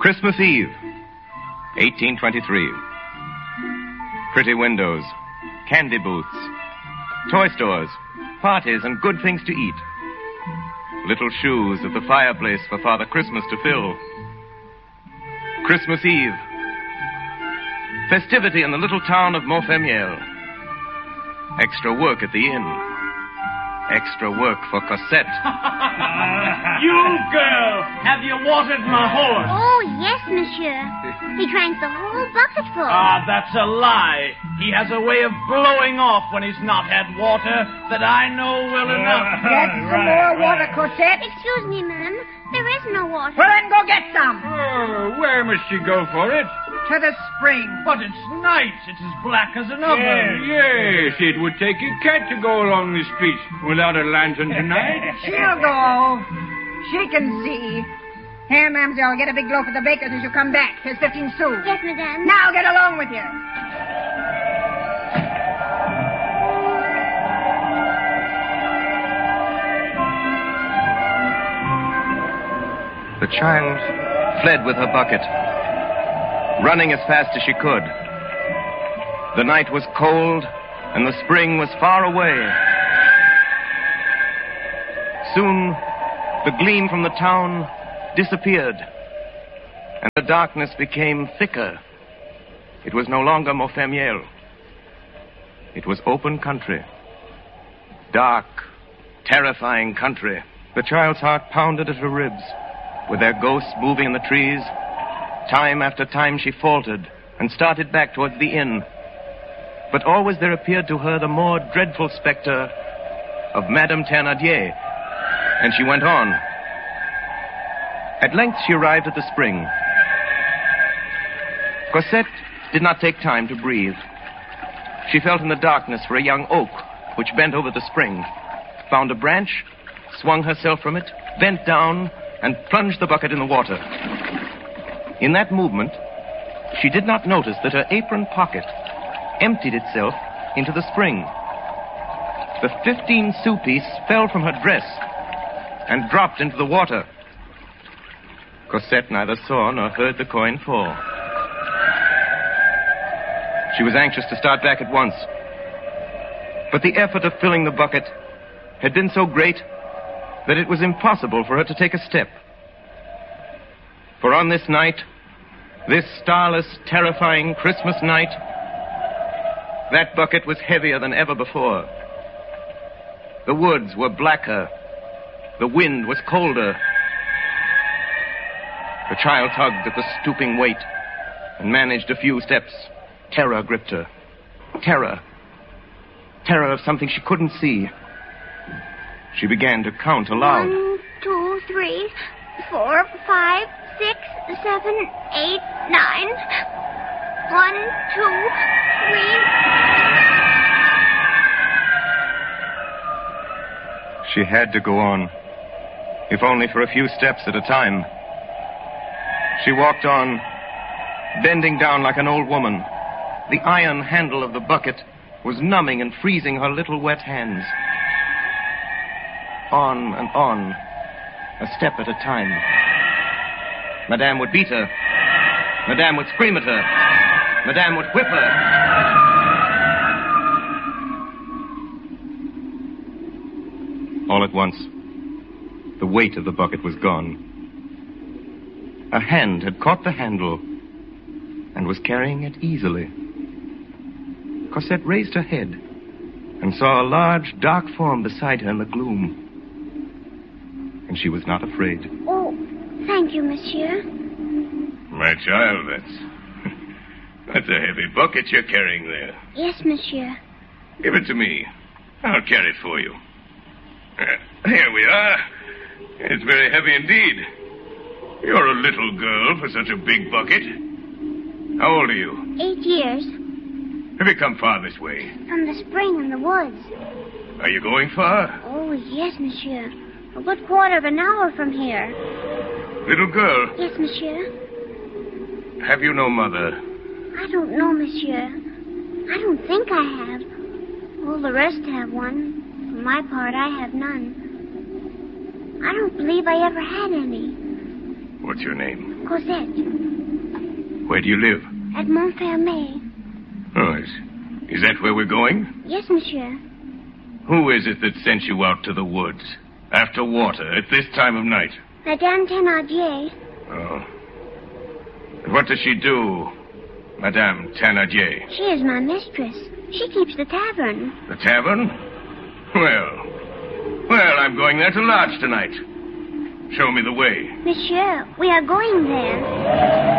Christmas Eve, 1823. Pretty windows, candy booths, toy stores, parties, and good things to eat. Little shoes at the fireplace for Father Christmas to fill. Christmas Eve. Festivity in the little town of Montfermeil. Extra work at the inn. Extra work for Cosette. You girl, have you watered my horse? Oh, yes, monsieur. He drank the whole bucketful. That's a lie. He has a way of blowing off when he's not had water that I know well enough. Get some more water, Cosette. Excuse me, ma'am. There is no water. Well, then go get some. Oh, where must she go for it? To the spring. But it's night. It's as black as an oven. Yes, it would take a cat to go along the streets without a lantern tonight. She'll go. She can see. Here, mademoiselle, get a big loaf of the baker's as you come back. Here's 15 sous. Yes, madame. Now get along with you. The child fled with her bucket, running as fast as she could. The night was cold, and the spring was far away. Soon, the gleam from the town disappeared, and the darkness became thicker. It was no longer Montfermeil. It was open country. Dark, terrifying country. The child's heart pounded at her ribs. With their ghosts moving in the trees, time after time she faltered and started back towards the inn. But always there appeared to her the more dreadful specter of Madame Thénardier, and she went on. At length she arrived at the spring. Cosette did not take time to breathe. She felt in the darkness for a young oak which bent over the spring, found a branch, swung herself from it, bent down, and plunged the bucket in the water. In that movement, she did not notice that her apron pocket emptied itself into the spring. The 15-sou piece fell from her dress and dropped into the water. Cosette neither saw nor heard the coin fall. She was anxious to start back at once, but the effort of filling the bucket had been so great that it was impossible for her to take a step. For on this night, this starless, terrifying Christmas night, that bucket was heavier than ever before. The woods were blacker. The wind was colder. The child tugged at the stooping weight and managed a few steps. Terror gripped her. Terror. Terror of something she couldn't see. She began to count aloud. 1, 2, 3, 4, 5, 6, 7, 8, 9. 1, 2, 3. She had to go on, if only for a few steps at a time. She walked on, bending down like an old woman. The iron handle of the bucket was numbing and freezing her little wet hands. On and on, a step at a time. Madame would beat her. Madame would scream at her. Madame would whip her. All at once, the weight of the bucket was gone. A hand had caught the handle and was carrying it easily. Cosette raised her head and saw a large, dark form beside her in the gloom. And she was not afraid. Oh, thank you, monsieur. My child, that's a heavy bucket you're carrying there. Yes, monsieur. Give it to me. I'll carry it for you. Here we are. It's very heavy indeed. You're a little girl for such a big bucket. How old are you? 8 years. Have you come far this way? From the spring in the woods. Are you going far? Oh, yes, monsieur. A good quarter of an hour from here. Little girl, Yes, monsieur. have you no mother? I don't know, monsieur. I don't think I have. All the rest have one. For my part, I have none. I don't believe I ever had any. Well, What's your name? Cosette. Where do you live? At Montfermeil. Oh, is that where we're going? Yes, monsieur. Who is it that sent you out to the woods? After water, at this time of night? Madame Thénardier. Oh. And what does she do, Madame Thénardier? She is my mistress. She keeps the tavern. The tavern? Well, I'm going there to lodge tonight. Show me the way. Monsieur, we are going there.